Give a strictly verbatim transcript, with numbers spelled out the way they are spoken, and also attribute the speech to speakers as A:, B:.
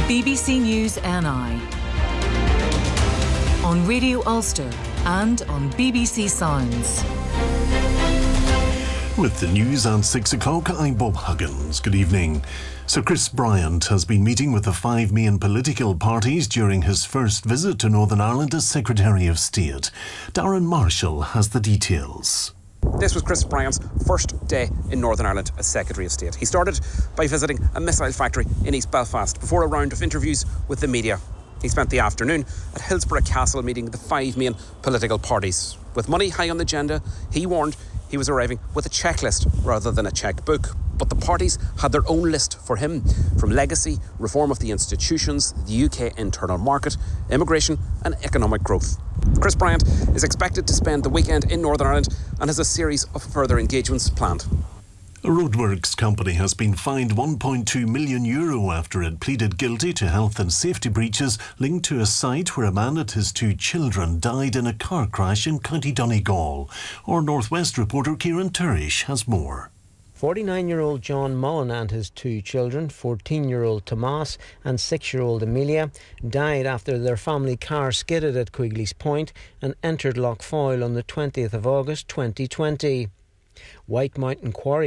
A: B B C News N I on Radio Ulster and on B B C Sounds.
B: With the news at six o'clock, I'm Bob Huggins. Good evening. Sir Chris Bryant has been meeting with the five main political parties during his first visit to Northern Ireland as Secretary of State. Darren Marshall has the details.
C: This was Chris Bryant's first day in Northern Ireland as Secretary of State. He started by visiting a missile factory in East Belfast before a round of interviews with the media. He spent the afternoon at Hillsborough Castle meeting the five main political parties. With money high on the agenda, he warned he was arriving with a checklist rather than a checkbook. But the parties had their own list for him, from legacy, reform of the institutions, the U K internal market, immigration and economic growth. Chris Bryant is expected to spend the weekend in Northern Ireland and has a series of further engagements planned.
B: A roadworks company has been fined one point two million euro after it pleaded guilty to health and safety breaches linked to a site where a man and his two children died in a car crash in County Donegal. Our Northwest reporter Kieran Turish has more.
D: forty-nine-year-old John Mullen and his two children, fourteen-year-old Tomas and six-year-old Amelia, died after their family car skidded at Quigley's Point and entered Lough Foyle on the twentieth of August twenty twenty. White Mountain Quarry